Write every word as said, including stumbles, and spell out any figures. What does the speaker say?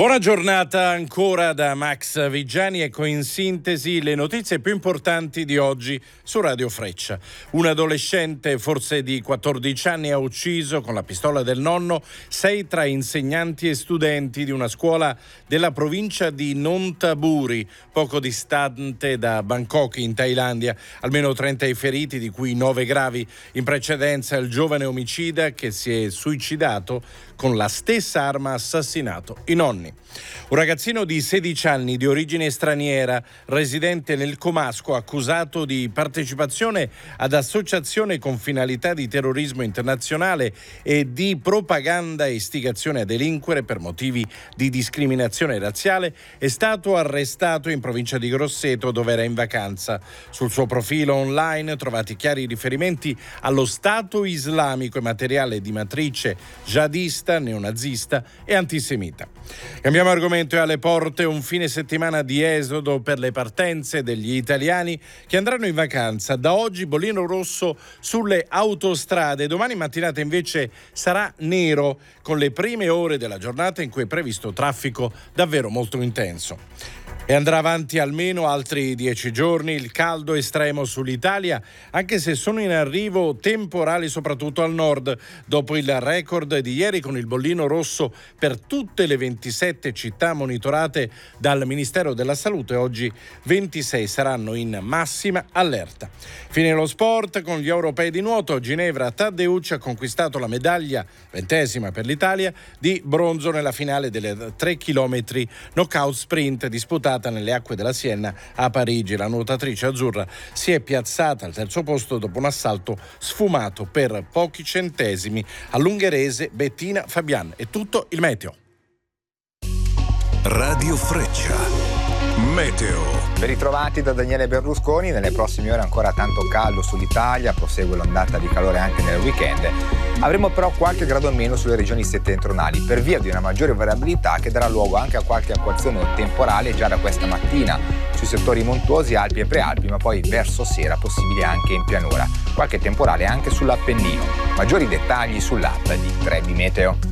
Buona giornata ancora da Max Vigiani. Ecco in sintesi le notizie più importanti di oggi su Radio Freccia. Un adolescente, forse di quattordici anni, ha ucciso con la pistola del nonno sei tra insegnanti e studenti di una scuola della provincia di Nonthaburi, poco distante da Bangkok in Thailandia. Almeno trenta i feriti, di cui nove gravi. In precedenza il giovane omicida, che si è suicidato con la stessa arma, ha assassinato i nonni. Un ragazzino di sedici anni di origine straniera, residente nel Comasco, accusato di partecipazione ad associazione con finalità di terrorismo internazionale e di propaganda e istigazione a delinquere per motivi di discriminazione razziale, è stato arrestato in provincia di Grosseto, dove era in vacanza. Sul suo profilo online trovati chiari riferimenti allo Stato islamico e materiale di matrice jihadista, neonazista e antisemita. Cambiamo argomento. È alle porte un fine settimana di esodo per le partenze degli italiani che andranno in vacanza. Da oggi bollino rosso sulle autostrade. Domani mattinata invece sarà nero, con le prime ore della giornata in cui è previsto traffico davvero molto intenso. E andrà avanti almeno altri dieci giorni il caldo estremo sull'Italia, anche se sono in arrivo temporali soprattutto al nord, dopo il record di ieri con il bollino rosso per tutte le ventisette città monitorate dal Ministero della Salute. Oggi ventisei saranno in massima allerta. Fine lo sport con gli europei di nuoto. A Ginevra Taddeucci ha conquistato la medaglia, ventesima per l'Italia, di bronzo nella finale delle tre chilometri knockout sprint disputata nelle acque della Siena a Parigi. La nuotatrice azzurra si è piazzata al terzo posto dopo un assalto sfumato per pochi centesimi all'ungherese Bettina Fabian. È tutto il meteo. Radio Freccia. Meteo. Ben ritrovati da Daniele Berlusconi. Nelle prossime ore ancora tanto caldo sull'Italia, prosegue l'ondata di calore anche nel weekend. Avremo però qualche grado in meno sulle regioni settentrionali per via di una maggiore variabilità che darà luogo anche a qualche acquazzone temporale già da questa mattina sui settori montuosi, Alpi e Prealpi, ma poi verso sera possibile anche in pianura. Qualche temporale anche sull'Appennino. Maggiori dettagli sull'app di Trebi Meteo.